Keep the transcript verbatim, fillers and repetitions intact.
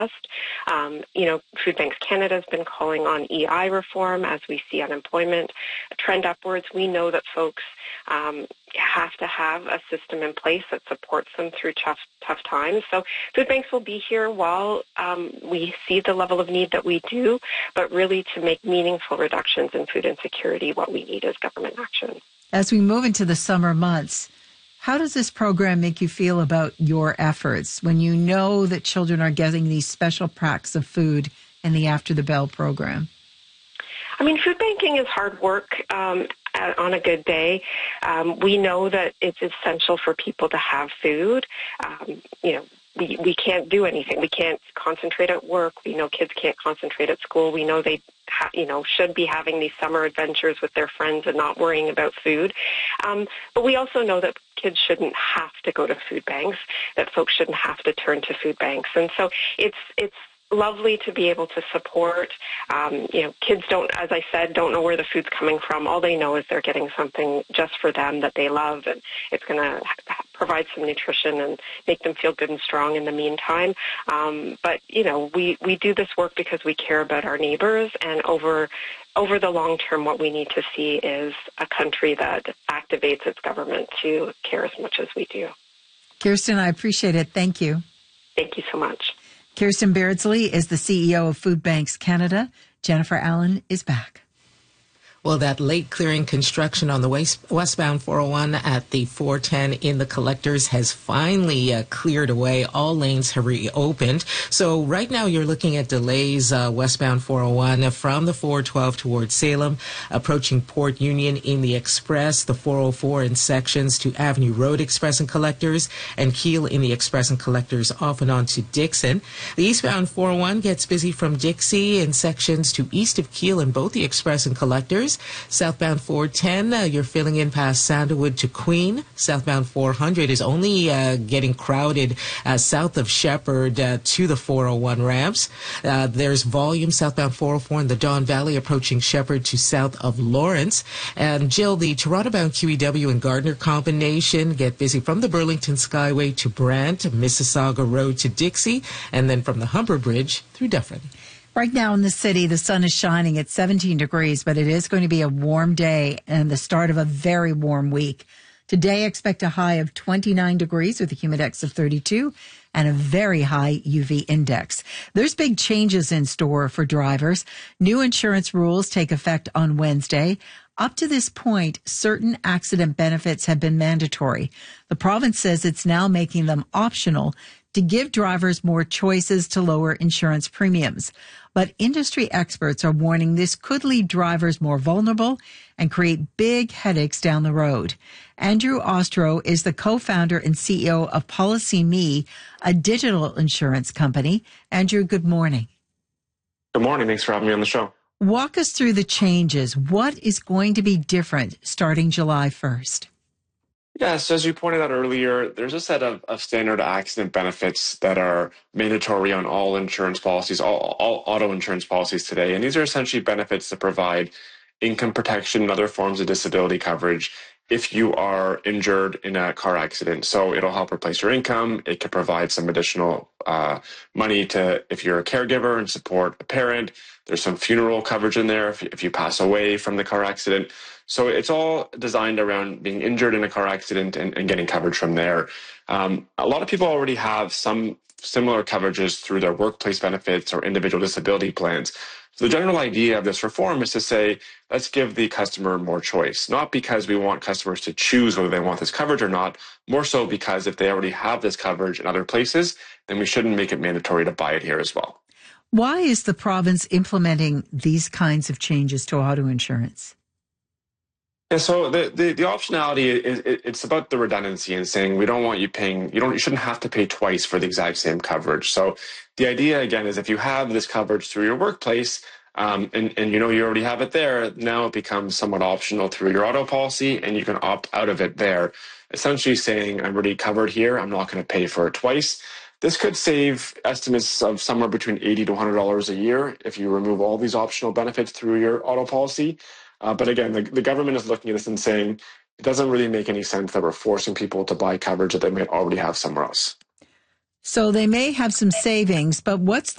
Um, you know, Food Banks Canada has been calling on E I reform as we see unemployment trend upwards. We know that folks um, have to have a system in place that supports them through tough, tough times. So food banks will be here while um, we see the level of need that we do, but really to make meaningful reductions in food insecurity, what we need is government action. As we move into the summer months, how does this program make you feel about your efforts when you know that children are getting these special packs of food in the After the Bell program? I mean, food banking is hard work um, on a good day. Um, we know that it's essential for people to have food. Um, you know, we, we can't do anything. We can't concentrate at work. We know kids can't concentrate at school. We know they ha- you know, should be having these summer adventures with their friends and not worrying about food. Um, but we also know that kids shouldn't have to go to food banks, that folks shouldn't have to turn to food banks. And so it's it's lovely to be able to support. Um, you know, kids don't, as I said, don't know where the food's coming from. All they know is they're getting something just for them that they love, and it's going to provide some nutrition and make them feel good and strong in the meantime. Um, but, you know, we, we do this work because we care about our neighbors, and over over the long term, what we need to see is a country that activates its government to care as much as we do. Kirsten, I appreciate it. Thank you. Thank you so much. Kirsten Beardsley is the C E O of Food Banks Canada. Jennifer Allen is back. Well, that late clearing construction on the west, westbound four oh one at the four ten in the collectors has finally uh, cleared away. All lanes have reopened. So right now you're looking at delays uh, westbound four oh one from the four twelve towards Salem, approaching Port Union in the Express, the four oh four in sections to Avenue Road Express and Collectors, and Keele in the Express and Collectors off and on to Dixon. The eastbound four oh one gets busy from Dixie in sections to east of Keele in both the Express and Collectors. Southbound four ten, uh, you're filling in past Sandalwood to Queen. Southbound four hundred is only uh, getting crowded uh, south of Shepherd uh, to the four oh one ramps. Uh, there's volume southbound four oh four in the Don Valley approaching Shepherd to south of Lawrence. And Jill, the Toronto-bound Q E W and Gardner combination get busy from the Burlington Skyway to Brant, Mississauga Road to Dixie, and then from the Humber Bridge through Dufferin. Right now in the city, the sun is shining at seventeen degrees, but it is going to be a warm day and the start of a very warm week. Today, expect a high of twenty-nine degrees with a humidex of thirty-two and a very high U V index. There's big changes in store for drivers. New insurance rules take effect on Wednesday. Up to this point, certain accident benefits have been mandatory. The province says it's now making them optional to give drivers more choices to lower insurance premiums. But industry experts are warning this could leave drivers more vulnerable and create big headaches down the road. Andrew Ostro is the co-founder and C E O of Policy Me, a digital insurance company. Andrew, good morning. Good morning. Thanks for having me on the show. Walk us through the changes. What is going to be different starting July first? Yes, as you pointed out earlier, there's a set of, of standard accident benefits that are mandatory on all insurance policies, all, all auto insurance policies today. And these are essentially benefits that provide income protection and other forms of disability coverage if you are injured in a car accident. So it'll help replace your income. It could provide some additional uh, money to if you're a caregiver and support a parent. There's some funeral coverage in there if, if you pass away from the car accident. So it's all designed around being injured in a car accident and, and getting coverage from there. Um, a lot of people already have some similar coverages through their workplace benefits or individual disability plans. So the general idea of this reform is to say, let's give the customer more choice, not because we want customers to choose whether they want this coverage or not, more so because if they already have this coverage in other places, then we shouldn't make it mandatory to buy it here as well. Why is the province implementing these kinds of changes to auto insurance? Yeah, so the, the, the optionality is it, it's about the redundancy and saying we don't want you paying, you don't, you shouldn't have to pay twice for the exact same coverage. So the idea again is if you have this coverage through your workplace um, and, and you know you already have it there, now it becomes somewhat optional through your auto policy and you can opt out of it there. Essentially saying I'm already covered here, I'm not going to pay for it twice. This could save estimates of somewhere between eighty to one hundred dollars a year if you remove all these optional benefits through your auto policy. Uh, but again, the, the government is looking at this and saying it doesn't really make any sense that we're forcing people to buy coverage that they might already have somewhere else. So they may have some savings, but what's